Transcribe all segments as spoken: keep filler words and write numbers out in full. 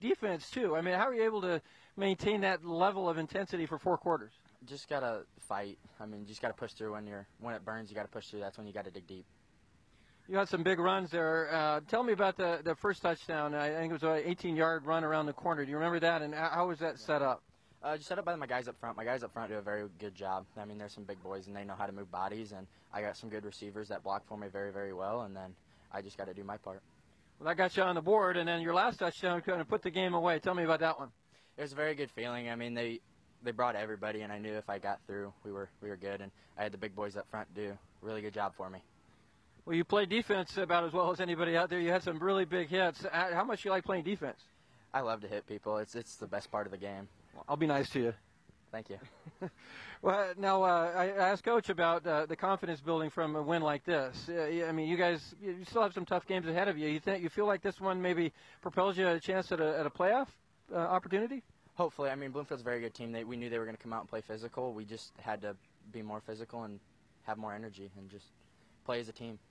defense, too. I mean, how are you able to maintain that level of intensity for four quarters? Just got to fight. I mean, you just got to push through when you're when it burns. You got to push through. That's when you got to dig deep. You had some big runs there. Uh, tell me about the, the first touchdown. I think it was an eighteen-yard run around the corner. Do you remember that, and how was that yeah. set up? Uh, just set up by my guys up front. My guys up front do a very good job. I mean, there's some big boys, and they know how to move bodies, and I got some good receivers that block for me very, very well, and then I just got to do my part. Well, that got you on the board, and then your last touchdown kind of put the game away. Tell me about that one. It was a very good feeling. I mean, they they brought everybody, and I knew if I got through, we were we were good, and I had the big boys up front do a really good job for me. Well, you played defense about as well as anybody out there. You had some really big hits. How much do you like playing defense? I love to hit people. It's it's the best part of the game. Well, I'll be nice to you. Thank you. Well, now uh, I asked Coach about uh, the confidence building from a win like this. Uh, I mean, you guys, you still have some tough games ahead of you. You think you feel like this one maybe propels you a chance at a, at a playoff uh, opportunity? Hopefully. I mean, Bloomfield's a very good team. They, we knew they were going to come out and play physical. We just had to be more physical and have more energy and just play as a team.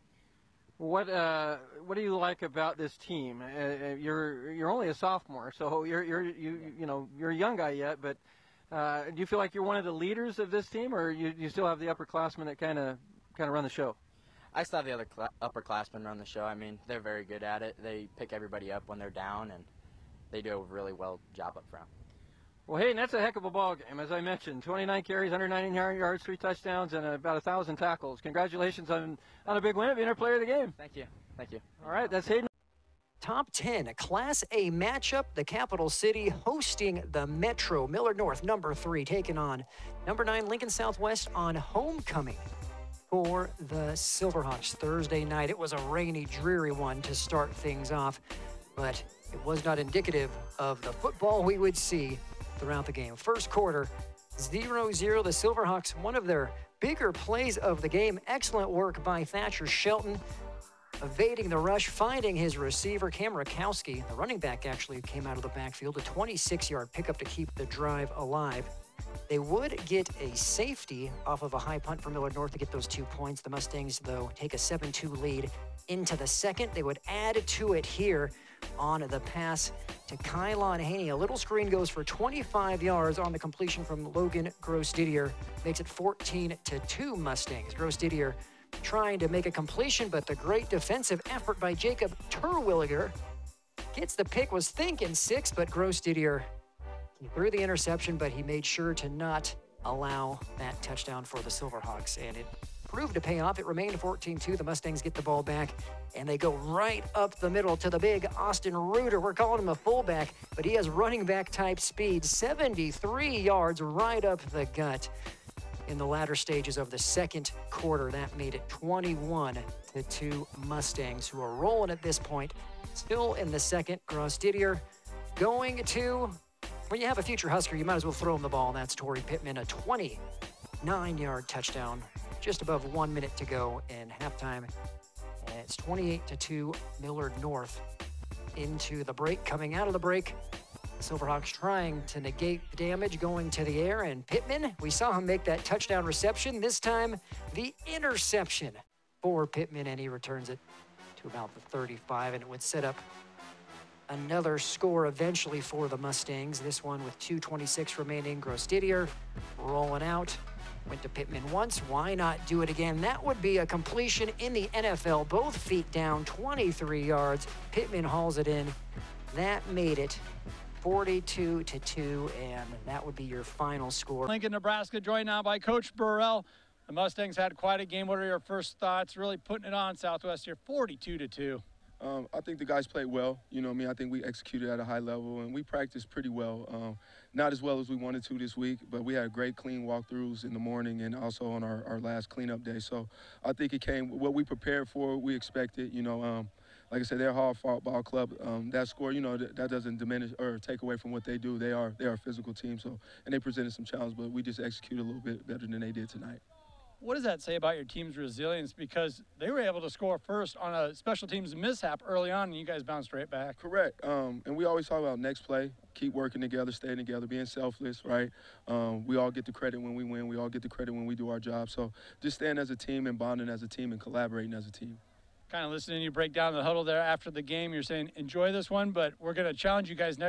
What uh, what do you like about this team? Uh, you're you're only a sophomore, so you're you're you you know you're a young guy yet, but. Uh, do you feel like you're one of the leaders of this team, or you, you still have the upperclassmen that kind of kind of run the show? I still have the other cl- upperclassmen run the show. I mean, they're very good at it. They pick everybody up when they're down, and they do a really well job up front. Well, hey, and that's a heck of a ball game, as I mentioned. twenty-nine carries, one hundred ninety yards, three touchdowns, and about one thousand tackles. Congratulations on, on a big win of being our player of the game. Thank you. Thank you. All right, that's Hayden. Top ten, a Class A matchup, the capital city hosting the Metro. Millard North, number three, taking on number nine, Lincoln Southwest on homecoming for the Silverhawks Thursday night. It was a rainy, dreary one to start things off, but it was not indicative of the football we would see throughout the game. First quarter, zero zero. The Silverhawks, one of their bigger plays of the game. Excellent work by Thatcher Shelton, evading the rush, finding his receiver, Cam Rakowski. The running back actually came out of the backfield, a twenty-six-yard pickup to keep the drive alive. They would get a safety off of a high punt for Millard North to get those two points. The Mustangs, though, take a seven two lead into the second. They would add to it here on the pass to Kylon Haney. A little screen goes for twenty-five yards on the completion from Logan Gross-Didier. Makes it fourteen to two Mustangs. Gross-Didier trying to make a completion, but the great defensive effort by Jacob Terwilliger gets the pick. Was thinking six, but Gross-Didier, he threw the interception, but he made sure to not allow that touchdown for the Silverhawks, and it proved to pay off. It remained fourteen two. The Mustangs get the ball back, and they go right up the middle to the big Austin Reuter. We're calling him a fullback, but he has running back type speed. seventy-three yards right up the gut. In the latter stages of the second quarter, that made it twenty-one to two Mustangs, who are rolling at this point. Still in the second, Gross-Didier going to, when you have a future Husker, you might as well throw him the ball, and that's Torrey Pittman, a twenty-nine-yard touchdown, just above one minute to go in halftime. And it's twenty-eight to two, Millard North into the break. Coming out of the break, Silverhawks trying to negate the damage, going to the air, and Pittman, we saw him make that touchdown reception. This time, the interception for Pittman, and he returns it to about the thirty-five, and it would set up another score eventually for the Mustangs. This one with two twenty-six remaining. Gross-Didier rolling out. Went to Pittman once. Why not do it again? That would be a completion in the N F L. Both feet down, twenty-three yards. Pittman hauls it in. That made it forty-two to two, and that would be your final score. Lincoln, Nebraska, joined now by Coach Burrell. The Mustangs had quite a game. What are your first thoughts? Really putting it on Southwest here, forty-two to two. Um, I think the guys played well. You know what I mean? I think we executed at a high level, and we practiced pretty well. Um, not as well as we wanted to this week, but we had great clean walkthroughs in the morning and also on our, our last cleanup day. So I think it came, what we prepared for, we expected. You know, um, like I said, they're a hard-fought ball club. Um, that score, you know, that, that doesn't diminish or take away from what they do. They are they are a physical team, so and they presented some challenge, but we just executed a little bit better than they did tonight. What does that say about your team's resilience? Because they were able to score first on a special teams mishap early on, and you guys bounced right back. Correct. Um, and we always talk about next play, keep working together, staying together, being selfless, right? Um, we all get the credit when we win. We all get the credit when we do our job. So just staying as a team and bonding as a team and collaborating as a team. kind of listening to you break down the huddle there after the game. You're saying enjoy this one, but we're going to challenge you guys next